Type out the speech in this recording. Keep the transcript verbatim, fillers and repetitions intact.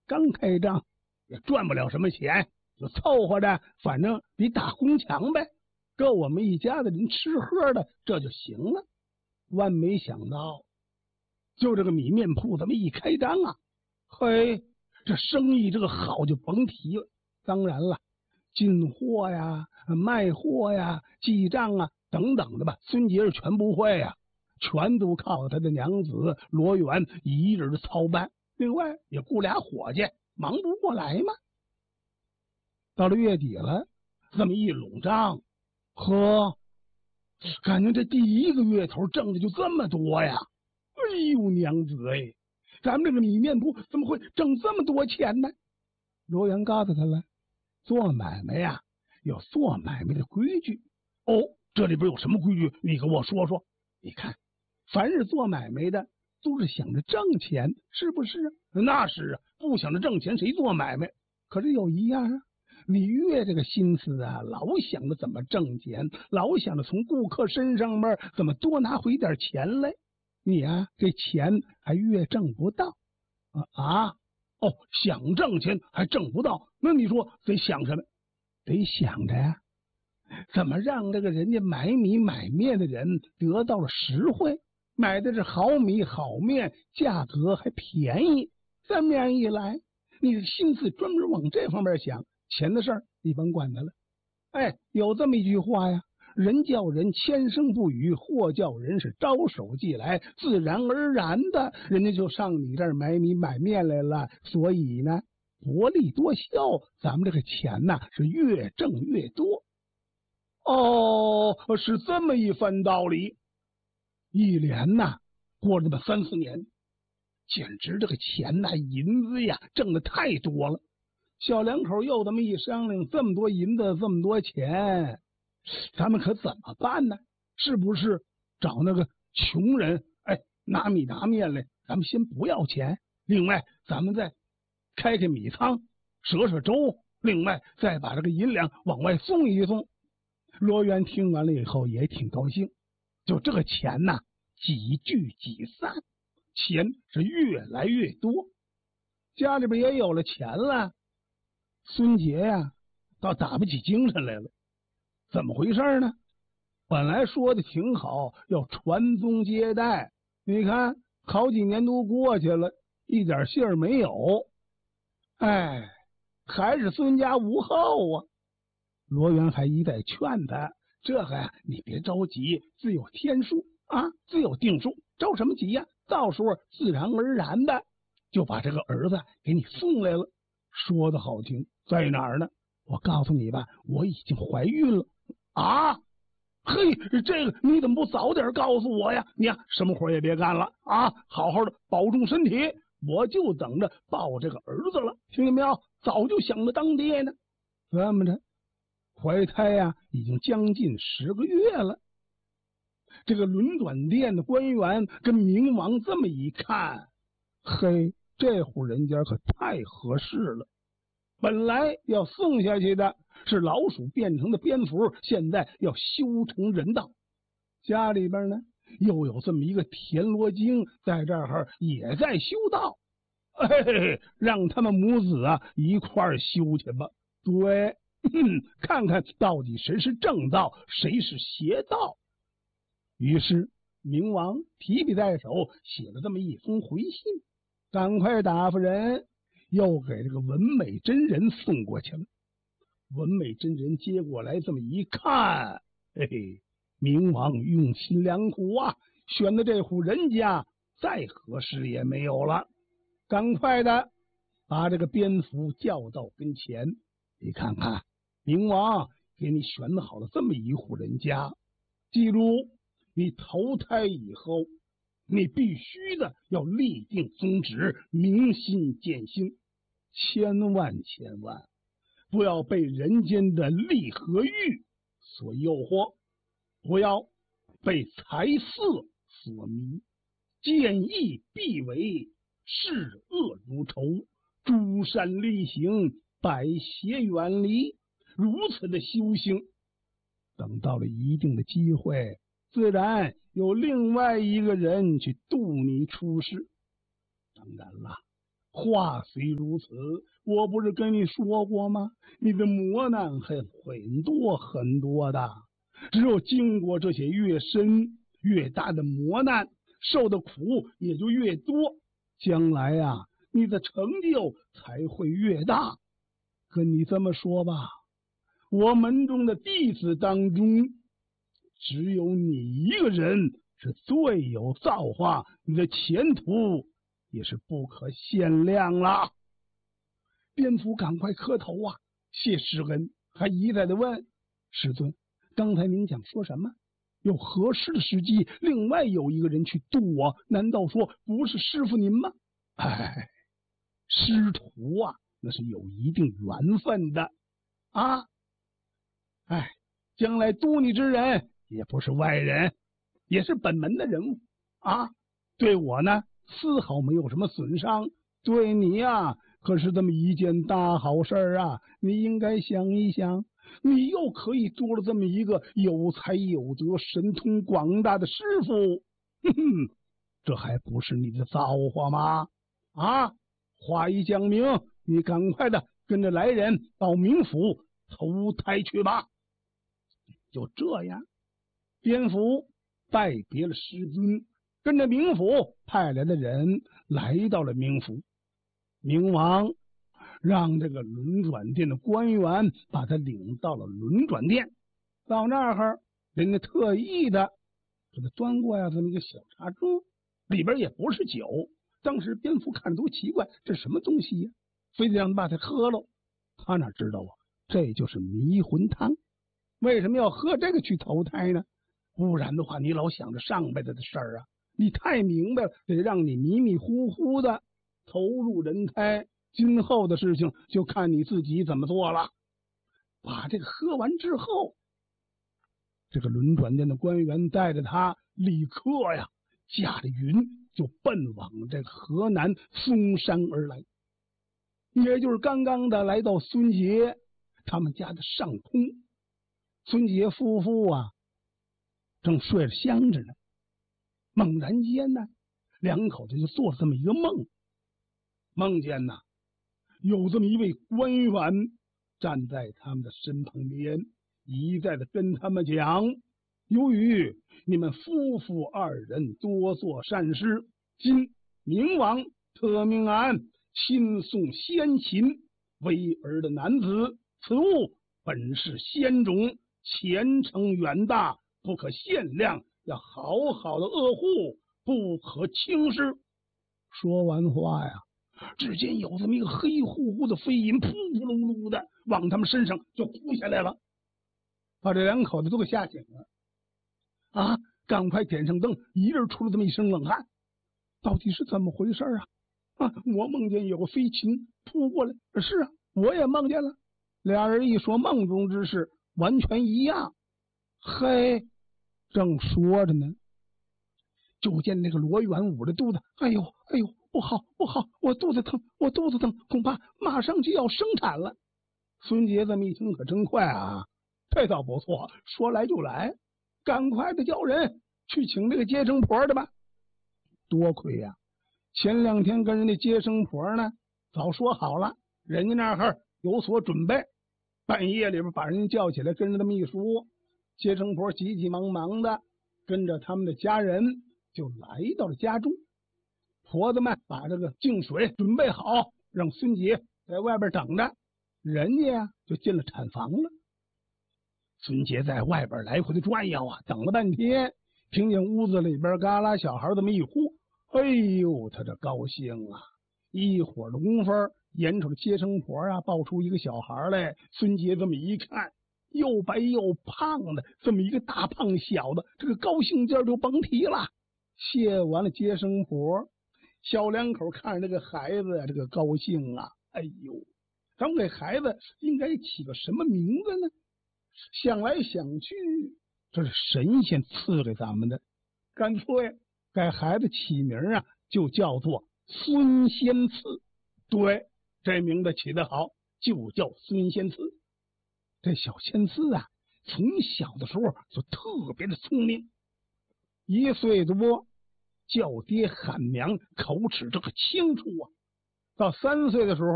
刚开张也赚不了什么钱，就凑合着，反正比打工强呗，够我们一家子人吃喝的，这就行了。万没想到，就这个米面铺这么一开张啊，嘿，这生意这个好就甭提了。当然了，进货呀、卖货呀、记账啊等等的吧，孙杰是全不会呀，全都靠他的娘子罗元一人操办。另外也雇俩伙计，忙不过来嘛。到了月底了，这么一拢账，呵，感觉这第一个月头挣的就这么多呀！哎呦娘子哎，咱们这个米面铺怎么会挣这么多钱呢？罗元告诉他了，做买卖呀有做买卖的规矩。哦，这里边有什么规矩？你给我说说。你看，凡是做买卖的都是想着挣钱，是不是？那是啊，不想着挣钱谁做买卖？可是有一样啊，你越这个心思啊，老想着怎么挣钱，老想着从顾客身上面怎么多拿回点钱来，你啊这钱还越挣不到啊啊！哦，想挣钱还挣不到，那你说得想什么？得想着呀，怎么让这个人家买米买面的人得到了实惠，买的是好米好面，价格还便宜。这么样一来，你的心思专门往这方面想，钱的事儿你甭管他了。哎，有这么一句话呀，人叫人千声不语，货叫人是招手即来，自然而然的人家就上你这儿买米买面来了。所以呢，薄利多销，咱们这个钱呐是越挣越多。哦，是这么一番道理。一连呐过了这么三四年，简直这个钱呐银子呀挣的太多了。小两口又这么一商量，这么多银子这么多钱，咱们可怎么办呢？是不是找那个穷人，哎，拿米拿面来，咱们先不要钱，另外咱们再开开米仓折折粥，另外再把这个银两往外送一送。罗元听完了以后也挺高兴，就这个钱呐几聚几散，钱是越来越多，家里边也有了钱了。孙杰呀倒打不起精神来了。怎么回事呢？本来说的挺好，要传宗接代，你看好几年都过去了，一点信儿没有。哎，还是孙家无后啊。罗元还一再劝他，这个呀你别着急，自有天数啊，自有定数，着什么急呀？到时候自然而然的就把这个儿子给你送来了。说的好听，在哪儿呢？我告诉你吧，我已经怀孕了。啊，嘿，这个你怎么不早点告诉我呀？你呀什么活也别干了啊，好好的保重身体，我就等着抱这个儿子了，听见没有？早就想着当爹呢。这么着怀胎呀已经将近十个月了。这个轮转店的官员跟明王这么一看，嘿，这户人家可太合适了。本来要送下去的是老鼠变成的蝙蝠，现在要修成人道。家里边呢又有这么一个田螺精在这儿也在修道。哎，让他们母子啊一块儿修去吧。对，看看到底谁是正道，谁是邪道。于是明王提笔在手，写了这么一封回信，赶快打发人又给这个文美真人送过去了。文美真人接过来这么一看，嘿嘿，明王用心良苦啊，选的这户人家再合适也没有了。赶快的把这个蝙蝠叫到跟前，你看看，明王给你选好了这么一户人家，记住，你投胎以后，你必须的要立定宗旨，明心见性，千万千万不要被人间的利和欲所诱惑，不要被财色所迷，见义必为，视恶如仇，诸善力行，百邪远离。如此的修行，等到了一定的机会，自然有另外一个人去渡你出世。当然了， 话虽如此，我不是跟你说过吗？你的磨难很很多很多的，只有经过这些越深越大的磨难，受的苦也就越多，将来啊，你的成就才会越大。跟你这么说吧，我门中的弟子当中，只有你一个人是最有造化，你的前途也是不可限量了。蝙蝠赶快磕头啊，谢师恩，还一再的问师尊，刚才您讲说什么？有合适的时机，另外有一个人去渡我，难道说不是师傅您吗？哎，师徒啊，那是有一定缘分的啊。哎，将来渡你之人也不是外人，也是本门的人物啊。对我呢，丝毫没有什么损伤，对你呀、啊，可是这么一件大好事啊！你应该想一想，你又可以多了这么一个有才有德、神通广大的师傅，哼哼，这还不是你的造化吗？啊！话一讲明，你赶快的跟着来人到冥府投胎去吧。就这样，蝙蝠拜别了师尊，跟着冥府派来的人来到了冥府。冥王让这个轮转殿的官员把他领到了轮转殿。到那儿，人家特意的给他端过呀这么一个小茶盅，里边也不是酒。当时蝙蝠看着都奇怪，这什么东西呀？非得让他把它喝了。他哪知道啊，这就是迷魂汤。为什么要喝这个去投胎呢？不然的话，你老想着上辈子的事儿啊，你太明白了，得让你迷迷糊糊的投入人胎，今后的事情就看你自己怎么做了。把这个喝完之后，这个轮转殿的官员带着他立刻呀驾着云就奔往这个河南嵩山而来，也就是刚刚的来到孙杰他们家的上空。孙杰夫妇啊正睡着香着呢，猛然间呢，两口子就做了这么一个梦，梦见呐有这么一位官员站在他们的身旁边，一再的跟他们讲，由于你们夫妇二人多做善事，今冥王特命俺亲送先秦为儿的男子，此物本是仙种，前程远大，不可限量，要好好的呵护，不可轻视。说完话呀，只见有这么一个黑乎乎的飞银扑扑噜噜的往他们身上就扑下来了，把这两口子都给吓醒了啊！赶快点上灯，一人出了这么一身冷汗，到底是怎么回事啊？啊！我梦见有个飞禽扑过来，是啊，我也梦见了。俩人一说梦中之事，完全一样。嘿，正说着呢，就见那个罗元捂着肚子，哎呦哎呦，不好不好，我肚子疼，我肚子疼，恐怕马上就要生产了。孙杰这么一听可真快啊，这倒不错，说来就来，赶快的叫人去请这个接生婆的吧。多亏呀、啊，前两天跟人家接生婆呢早说好了，人家那儿有所准备，半夜里边把人家叫起来，跟着他们一说，接生婆急急忙忙的跟着他们的家人就来到了家中。婆子们把这个净水准备好，让孙杰在外边等着，人家呀就进了产房了。孙杰在外边来回的转悠啊，等了半天，听见屋子里边嘎啦小孩这么一呼，哎呦，他这高兴啊！一会儿的功夫，眼瞅着接生婆啊抱出一个小孩来，孙杰这么一看，又白又胖的这么一个大胖小子，这个高兴劲儿就甭提了。谢完了接生婆，小两口看着这个孩子呀，这个高兴啊！哎呦，咱们给孩子应该起个什么名字呢？想来想去，这是神仙赐给咱们的，干脆给孩子起名啊，就叫做孙仙赐。对，这名字起得好，就叫孙仙赐。这小仙赐啊，从小的时候就特别的聪明，一岁多叫爹喊娘，口齿这个清楚啊。 到三岁的时候